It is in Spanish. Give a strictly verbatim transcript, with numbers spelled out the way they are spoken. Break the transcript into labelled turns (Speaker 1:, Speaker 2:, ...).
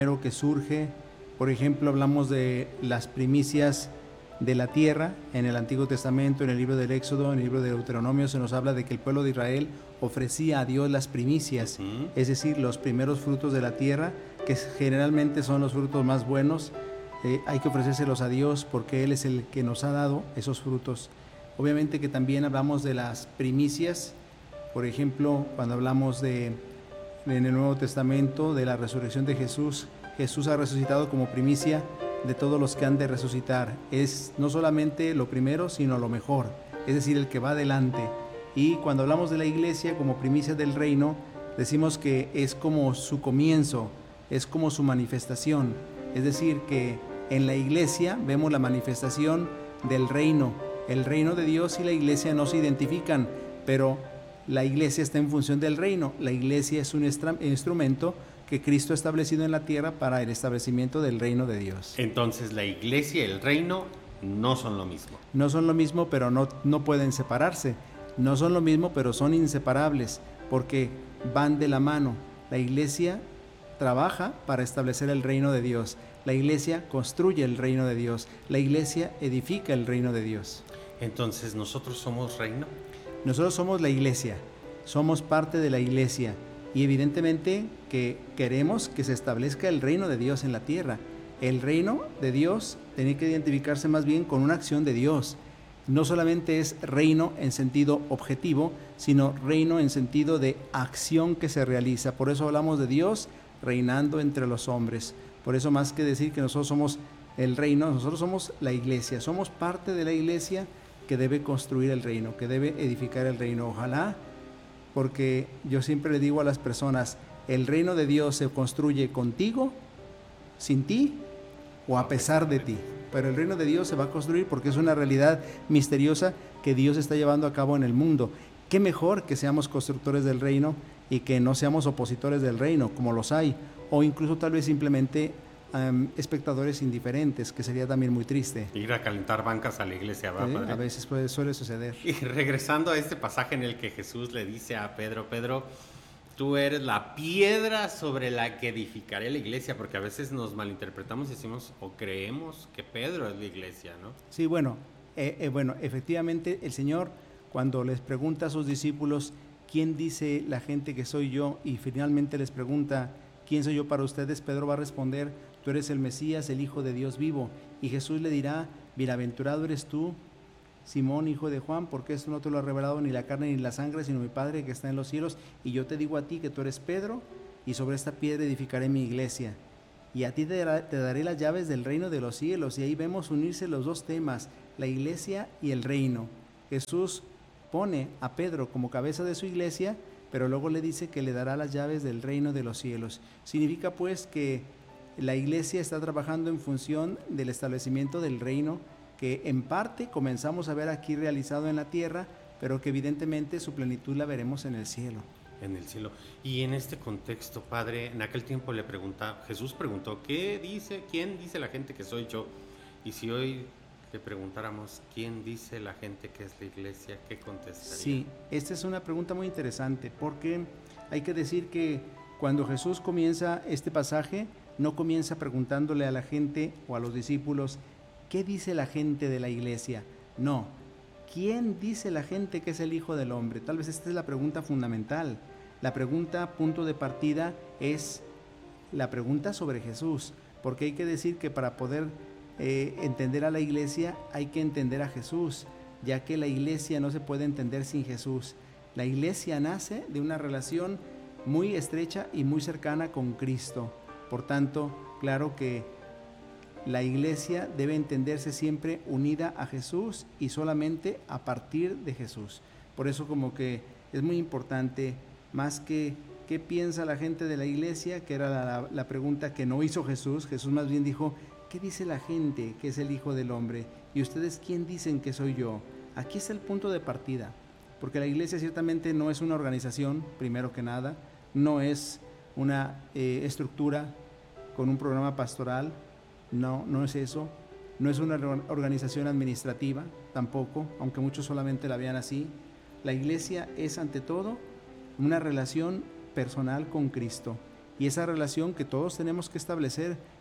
Speaker 1: que surge. Por ejemplo, hablamos de las primicias de la tierra en el Antiguo Testamento, en el libro del Éxodo, en el libro de Deuteronomio, se nos habla de que el pueblo de Israel ofrecía a Dios las primicias, uh-huh. es decir, los primeros frutos de la tierra, que generalmente son los frutos más buenos. Eh, hay que ofrecérselos a Dios porque Él es el que nos ha dado esos frutos. Obviamente que también hablamos de las primicias, por ejemplo, cuando hablamos de, en el Nuevo Testamento, de la resurrección de Jesús. Jesús ha resucitado como primicia de todos los que han de resucitar. Es no solamente lo primero, sino lo mejor, es decir, el que va adelante. Y cuando hablamos de la iglesia como primicia del reino, decimos que es como su comienzo, es como su manifestación. Es decir, que en la iglesia vemos la manifestación del reino. El reino de Dios y la iglesia no se identifican, pero la iglesia está en función del reino. La iglesia es un instrumento que Cristo ha establecido en la tierra para el establecimiento del reino de Dios.
Speaker 2: Entonces, la iglesia y el reino no son lo mismo.
Speaker 1: No son lo mismo, pero no, no pueden separarse. No son lo mismo, pero son inseparables, porque van de la mano. La iglesia trabaja para establecer el reino de Dios. La iglesia construye el reino de Dios. La iglesia edifica el reino de Dios.
Speaker 2: Entonces, ¿nosotros somos reino?
Speaker 1: Nosotros somos la iglesia. Somos parte de la iglesia. Y evidentemente que queremos que se establezca el reino de Dios en la tierra. El reino de Dios tiene que identificarse más bien con una acción de Dios. No solamente es reino en sentido objetivo, sino reino en sentido de acción que se realiza. Por eso hablamos de Dios reinando entre los hombres. Por eso, más que decir que nosotros somos el reino, nosotros somos la iglesia. Somos parte de la iglesia que debe construir el reino, que debe edificar el reino. Ojalá, porque yo siempre le digo a las personas, el reino de Dios se construye contigo, sin ti o a pesar de ti. Pero el reino de Dios se va a construir porque es una realidad misteriosa que Dios está llevando a cabo en el mundo. Qué mejor que seamos constructores del reino y que no seamos opositores del reino, como los hay, o incluso tal vez simplemente um, espectadores indiferentes, que sería también muy triste.
Speaker 2: Ir a calentar bancas a la iglesia, ¿verdad,
Speaker 1: ¿Sí? A veces puede, suele suceder.
Speaker 2: Y regresando a este pasaje en el que Jesús le dice a Pedro, Pedro, tú eres la piedra sobre la que edificaré la iglesia, porque a veces nos malinterpretamos y decimos o creemos que Pedro es la iglesia, ¿no?
Speaker 1: Sí, bueno, eh, eh, bueno, efectivamente el Señor, cuando les pregunta a sus discípulos, ¿quién dice la gente que soy yo? Y finalmente les pregunta, ¿quién soy yo para ustedes? Pedro va a responder, tú eres el Mesías, el Hijo de Dios vivo. Y Jesús le dirá, bienaventurado eres tú, Simón, hijo de Juan, porque esto no te lo ha revelado ni la carne ni la sangre, sino mi Padre que está en los cielos. Y yo te digo a ti que tú eres Pedro, y sobre esta piedra edificaré mi iglesia. Y a ti te, te daré las llaves del reino de los cielos. Y ahí vemos unirse los dos temas, la iglesia y el reino. Jesús pone a Pedro como cabeza de su iglesia, pero luego le dice que le dará las llaves del reino de los cielos. Significa pues que la iglesia está trabajando en función del establecimiento del reino, que en parte comenzamos a ver aquí realizado en la tierra, pero que evidentemente su plenitud la veremos en el cielo.
Speaker 2: En el cielo. Y en este contexto, Padre, en aquel tiempo le pregunta, Jesús preguntó, ¿qué dice, quién dice la gente que soy yo? Y si hoy le preguntáramos, ¿quién dice la gente que es la iglesia? ¿Qué contestaría?
Speaker 1: Sí, esta es una pregunta muy interesante, porque hay que decir que cuando Jesús comienza este pasaje, no comienza preguntándole a la gente o a los discípulos, ¿qué dice la gente de la iglesia? No, ¿quién dice la gente que es el Hijo del Hombre? Tal vez esta es la pregunta fundamental. La pregunta, punto de partida, es la pregunta sobre Jesús, porque hay que decir que para poder eh, entender a la iglesia hay que entender a Jesús, ya que la iglesia no se puede entender sin Jesús. La iglesia nace de una relación muy estrecha y muy cercana con Cristo. Por tanto, claro que la iglesia debe entenderse siempre unida a Jesús y solamente a partir de Jesús. Por eso como que es muy importante, más que qué piensa la gente de la iglesia, que era la, la pregunta que no hizo Jesús. Jesús más bien dijo, ¿qué dice la gente que es el Hijo del Hombre? ¿Y ustedes quién dicen que soy yo? Aquí está el punto de partida, porque la iglesia ciertamente no es una organización, primero que nada, no es una eh, estructura con un programa pastoral. No, no es eso, no es una organización administrativa tampoco, aunque muchos solamente la vean así. La iglesia es ante todo una relación personal con Cristo, y esa relación que todos tenemos que establecer